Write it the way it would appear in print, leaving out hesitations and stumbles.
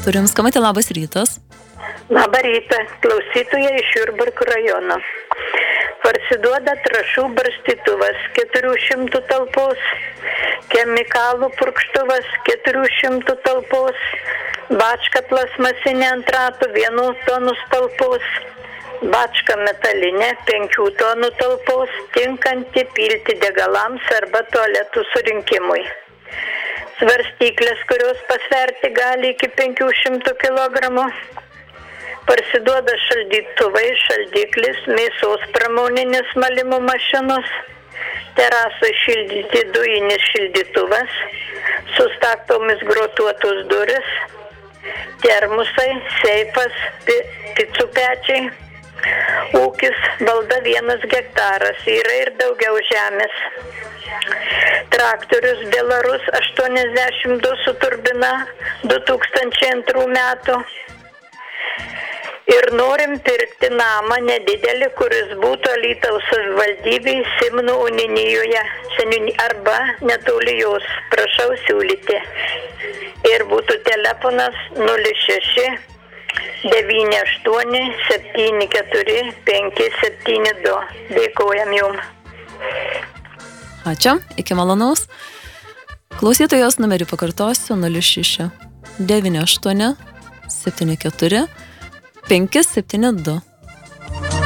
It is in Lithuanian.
Turim skambutį, labas rytas. Labą rytą, klausytoja iš Jurbarko rajono. Parsiduoda trąšų barstytuvas 400 talpos, chemikalų purkštuvas 400 talpos, bačka plasmasinė ant ratų 1 tonų talpos, bačka metalinė 5 tonų talpos, tinkanti pilti degalams arba tualetų surinkimui. Svarstyklės, kurios pasverti gali iki 500 kg. Parsiduoda šaldytuvai, šaldiklis, mėsos pramoninės malimo mašinos, terasai šildyti dujinis šildytuvas, su staktomis grotuotos duris, termusai, seifas, picų pečiai. Ūkis valda 1 hektaras, yra ir daugiau žemės. Traktorius Belarus 82 su turbina 2002 metų. Ir norim pirkti namą nedidelį, kuris būtų Alytaus savivaldybėje Simnų uninijoje arba netoli jos. Prašau siūlyti. Ir būtų telefonas 06 98 74 572. Dėkojam jums. Ačiū, iki malonaus. Klausytojos numerį pakartosiu 06 98 74 572.